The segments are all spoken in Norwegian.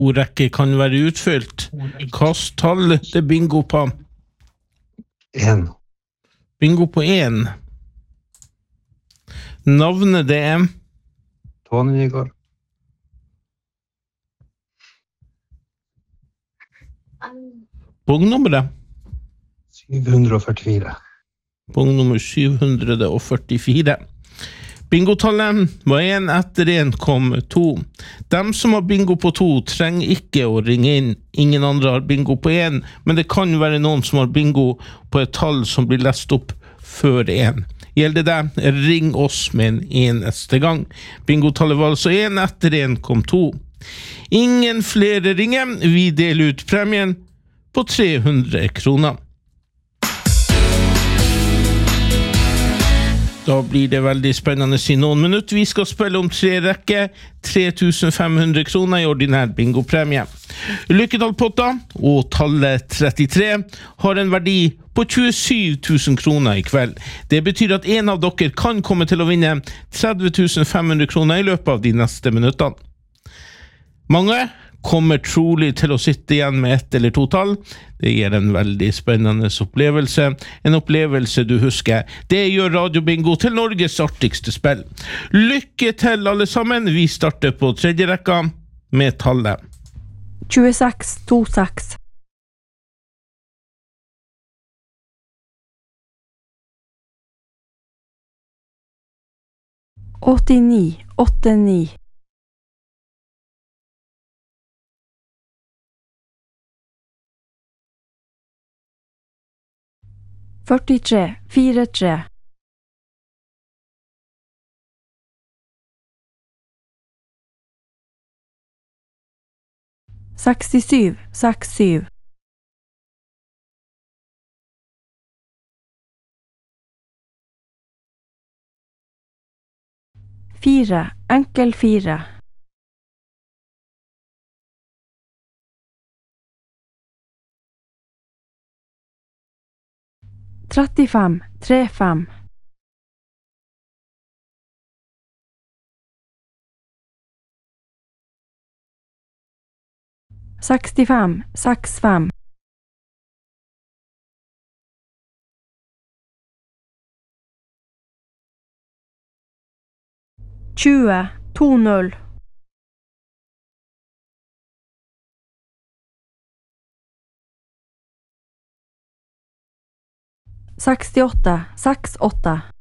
Ordrekke kan være utfylt. Hvilket tall det bingo på? 1. Bingo på 1. Navnet det er? Tony Nygaard. Bongnummeret? 744. Bongnummer 744. Bingotallet var 1 etter 1 kom 2. Dem som har bingo på 2 trenger ikke å ringe inn. Ingen andre har bingo på 1, men det kan være noen som har bingo på et tall som blir lest opp før 1. Gjelder det, ring oss med en eneste gang. Bingotallet var altså 1 etter 1 kom 2. Ingen flere ringer. Vi deler ut premien på 300 kroner. Da blir det veldig spennende i noen minutter. Vi skal spille om 3 rekker, 3500 kroner i ordinær bingopremie. Lykketallpotta og tallet 33 har en verdi på 27 000 kroner i kveld. Det betyr at en av dere kan komme til å vinne 30 500 kroner i løpet av de neste minuttene. Mange kommer trolig til å sitte igjen med 1 eller 2 tall. Det gir en veldig spennende opplevelse. En opplevelse du husker. Det gjør Radio Bingo til Norges artigste spill. Lykke til alle sammen. Vi starter på 3. rekka med tallet 2626. 8989. 4343. 6767. 4 enkel 4. 35 35. 65 65. 20 20. 68 68.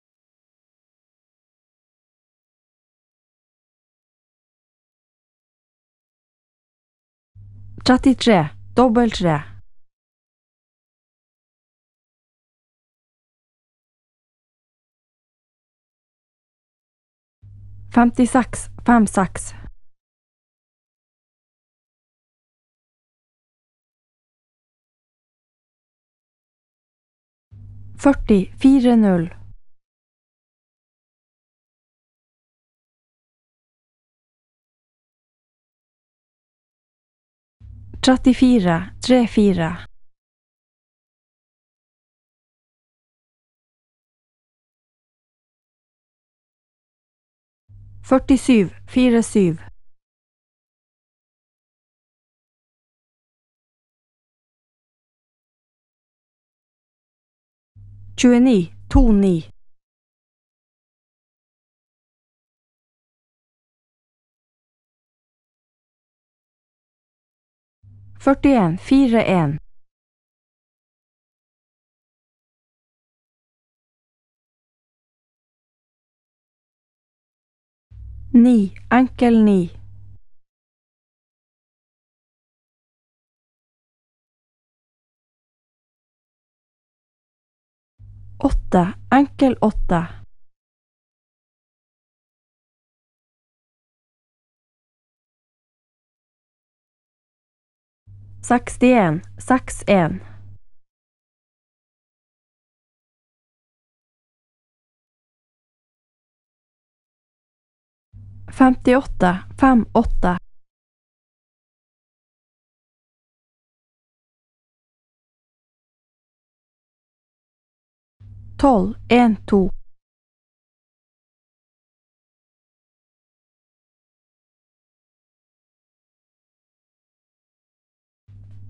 33 dobbel 3. 56 56. 40 40. 34 34. 47 47. 29 29. 41 41. 9 enkel 9. 8 enkel 8. 61 61. 58 58. 12 1 2.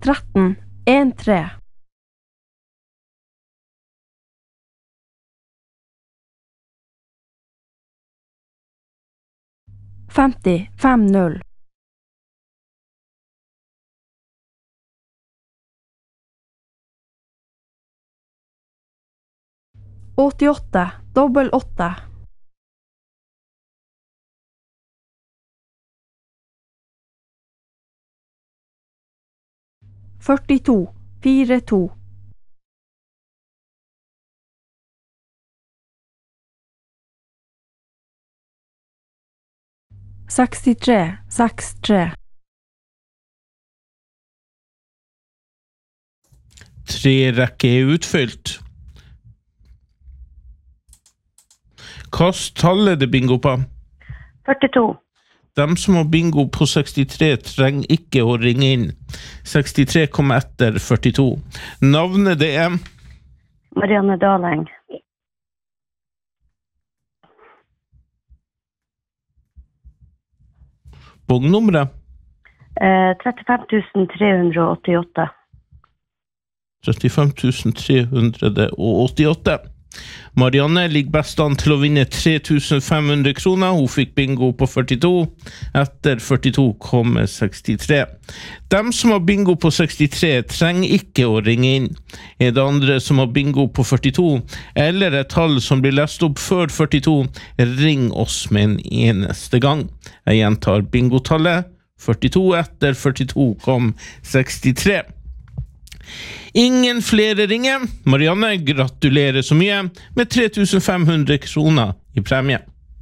13 13 50 50 88 dobbel 8 42 42 63 63 3 rekker utfylt. Kast tallet det bingo på. 42. De som har bingo på 63 trenger ikke å ringe inn. 63 kommer etter 42. Navnet det er Marianne Daleng. bongnummeret. 35 388. 35 388. Marianne ligger best an til å vinne 3500 kroner. Hun fikk bingo på 42. Etter 42 kommer 63. De som har bingo på 63 trenger ikke å ringe inn. Er det andre som har bingo på 42, eller et tall som blir lest opp før 42, ring oss med en eneste gang. Jeg gjentar bingotallet. 42 etter 42 kom 63. Ingen flere ringer. Marianne, gratulerer så mye med 3500 kroner i premie.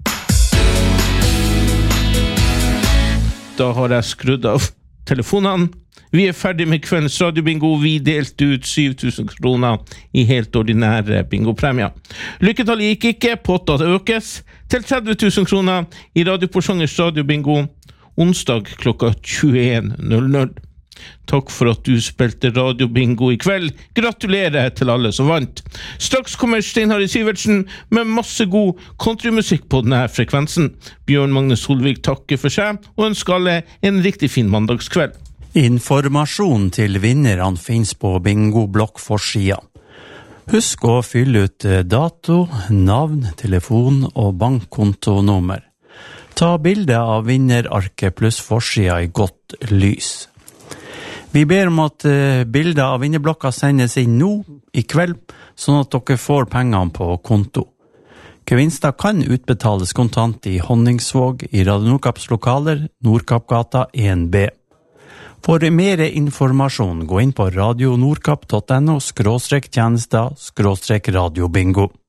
Da har jeg skrudd av telefonene. Vi er ferdig med kveldens radiobingo. Vi delte ut 7000 kroner i helt ordinære bingopremier. Lykketallet gikk ikke, potta økes til 30 000 kroner i Radioporsjongers radiobingo onsdag klokka 21:00. Takk for at du spilte radiobingo i kveld. Gratulerer til alle som vant. Straks kommer Stein Harry Sivertsen med masse god countrymusikk på denne frekvensen. Bjørn Magne Solvik takker for seg og ønsker alle en riktig fin mandagskveld. Informasjon til vinnerne finnes på bingo-blokkforsida. Husk å fylle ut dato, navn, telefon og bankkontonummer. Ta bilde av vinnerarket pluss forsida i godt lys. Vi ber om at bilder av vinnerblokka sendes inn nå i kveld, sånn at dere får pengene på konto. Gevinster kan utbetales kontant i Honningsvåg i Radio Nordkapps lokaler, Nordkappgata 1B. For mer informasjon, gå inn på radionordkapp.no/tjenester/radiobingo.